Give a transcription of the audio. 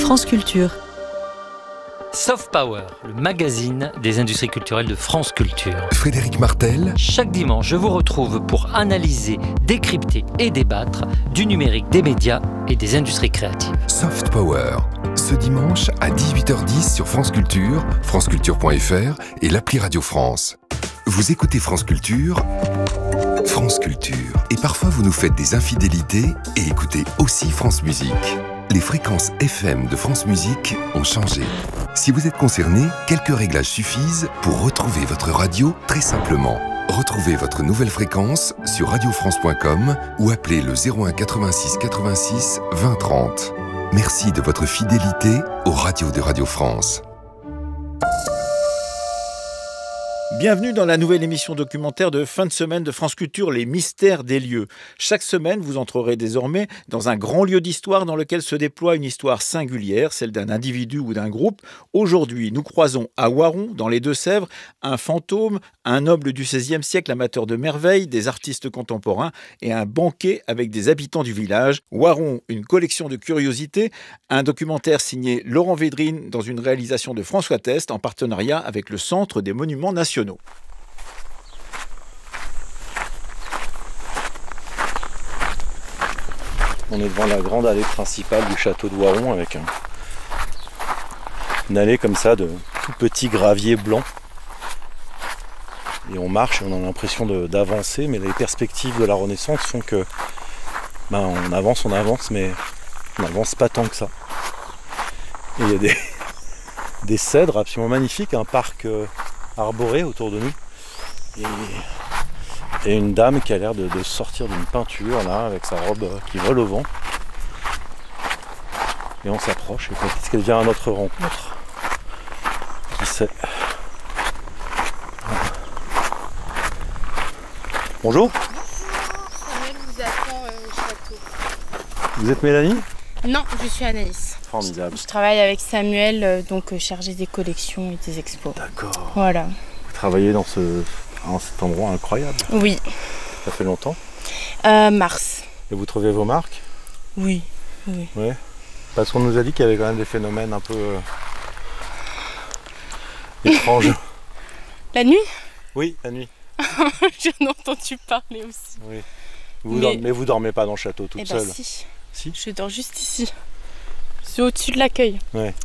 France Culture. Soft Power, le magazine des industries culturelles de France Culture. Frédéric Martel. Chaque dimanche, je vous retrouve pour analyser, décrypter et débattre du numérique, des médias et des industries créatives. Soft Power, ce dimanche à 18h10 sur France Culture, franceculture.fr et l'appli Radio France. Vous écoutez France Culture, France Culture. Et parfois vous nous faites des infidélités et écoutez aussi France Musique. Les fréquences FM de France Musique ont changé. Si vous êtes concerné, quelques réglages suffisent pour retrouver votre radio très simplement. Retrouvez votre nouvelle fréquence sur radiofrance.com ou appelez le 01 86 86 20 30. Merci de votre fidélité aux radios de Radio France. Bienvenue dans la nouvelle émission documentaire de fin de semaine de France Culture, Les Mystères des lieux. Chaque semaine, vous entrerez désormais dans un grand lieu d'histoire dans lequel se déploie une histoire singulière, celle d'un individu ou d'un groupe. Aujourd'hui, nous croisons à Oiron, dans les Deux-Sèvres, un fantôme, un noble du XVIe siècle amateur de merveilles, des artistes contemporains et un banquet avec des habitants du village. Oiron, une collection de curiosités, un documentaire signé Laurent Védrine dans une réalisation de François Test en partenariat avec le Centre des Monuments Nationaux. On est devant la grande allée principale du château de Oiron avec une allée comme ça de tout petits graviers blancs. Et on marche et on a l'impression d'avancer, mais les perspectives de la Renaissance font que on avance, mais on n'avance pas tant que ça. Et il y a des cèdres absolument magnifiques, un parc arboré autour de nous. Et une dame qui a l'air de sortir d'une peinture là, avec sa robe qui vole au vent. Et on s'approche, et peut-être qu'elle vient à notre rencontre. Qui sait. Bonjour. Samuel vous attend au château. Vous êtes Mélanie ? Non, je suis Anaïs. Formidable. Je travaille avec Samuel, donc chargé des collections et des expos. D'accord. Voilà. Vous travaillez dans cet endroit incroyable. Oui. Ça fait longtemps. Mars. Et vous trouvez vos marques ? Oui. Ouais. Parce qu'on nous a dit qu'il y avait quand même des phénomènes un peu étranges. La nuit ? Oui, la nuit. J'en ai entendu parler aussi. Oui. Mais vous dormez pas dans le château toute seule ? Si. Si ? Je dors juste ici. C'est au-dessus de l'accueil. Ouais.